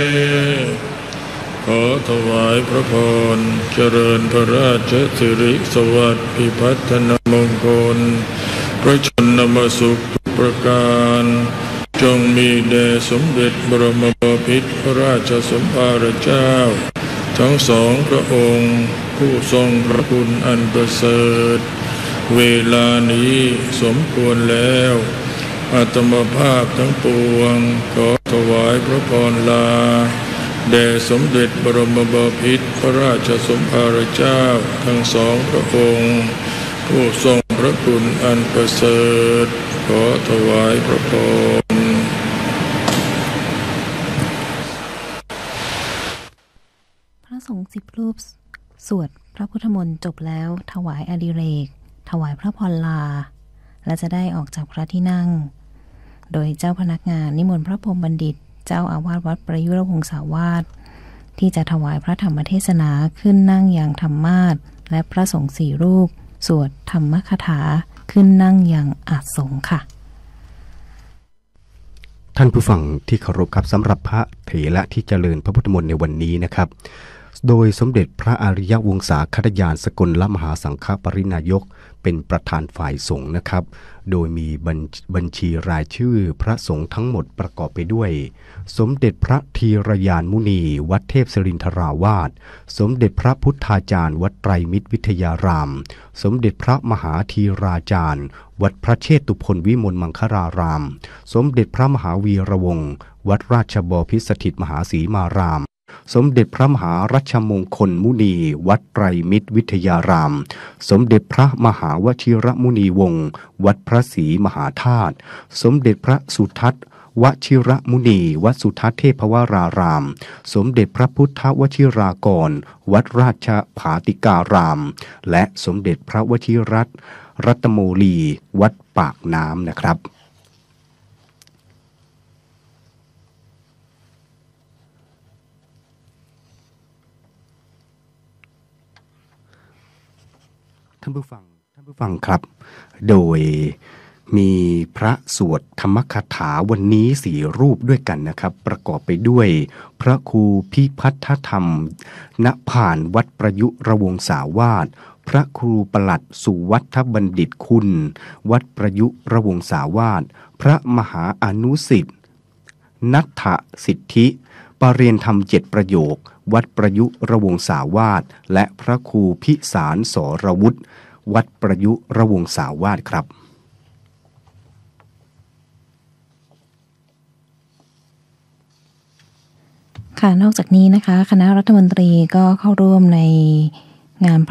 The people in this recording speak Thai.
ขอถวายพระพรเจริญพระราชสิริสวัสดิ์พิพัฒนมงคลพระชนมสุขทุกประการจงมีแด่สมเด็จบรมบพิตรพระราชสมภารเจ้าทั้งสองพระองค์ผู้ทรงพระคุณอันประเสริฐเวลานี้สมควรแล้วอาตมาภาพทั้งปวงขอถวายพระพรลาแด่สมเด็จบรมบพิตรพระราชสมภารเจ้าทั้งสองพระองค์ผู้ทรงพระคุณอันประเสริฐขอถวายพระพรพระสงฆ์10 รูปสวดพระพุทธมนต์จบแล้วถวายอดิเรกถวายพระพรลาและจะได้ออกจากพระที่นั่งโดยเจ้าพนักงานนิมนต์พระพรหมบัณฑิตเจ้าอาวาสวัดประยุรวงศาวาสที่จะถวายพระธรรมเทศนาขึ้นนั่งอย่างธรรมาสน์และพระสงฆ์4 รูปสวดธรรมคถาขึ้นนั่งอย่างอาสงฆ์ค่ะท่านผู้ฟังที่เคารพครับสำหรับพระเถระที่เจริญพระพุทธมนต์ในวันนี้นะครับโดยสมเด็จพระอริยวงศาคณยานสกลมหาสังฆปรินายกเป็นประธานฝ่ายสงฆ์นะครับโดยมีบัญชีรายชื่อพระสงฆ์ทั้งหมดประกอบไปด้วยสมเด็จพระธีรยานมุนีวัดเทพศิรินทราวาสสมเด็จพระพุทธาจารย์วัดไตรมิตรวิทยารามสมเด็จพระมหาธีราจารย์วัดพระเชตุพนวิมลมังคลารามสมเด็จพระมหาวีระวงศ์วัดราชบพิตรสถิตมหาศรีมารามสมเด็จพระมหารัชมงคลมุนีวัดไตรมิตรวิทยารามสมเด็จพระมหาวชิรมุนีวงศ์วัดพระศรีมหาธาตุสมเด็จพระสุทัศน์วชิรมุนีวัดสุทัศน์เทพวรารามสมเด็จพระพุทธวชิรากรวัดราชภาติการามและสมเด็จพระวชิรรัตโมลีวัดปากน้ำนะครับท่านผู้ฟังครับโดยมีพระสวดธรรมคถาวันนี้4 รูปด้วยกันนะครับประกอบไปด้วยพระครูพิพัฒธรรมณผ่านวัดประยุรวงศาวาสพระครูปลัดสุวัฒบัณฑิตคุณวัดประยุรวงศาวาสพระมหาอนุสิทธิ์นัทธสิทธิปรเรียนธรรม7 ประโยควัดประยุรวงศาวาสและพระครูพิสารสรวุฒิวัดประยุรวงศาวาสครับค่ะนอกจากนี้นะคะคณะรัฐมนตรีก็เข้าร่วมในงาน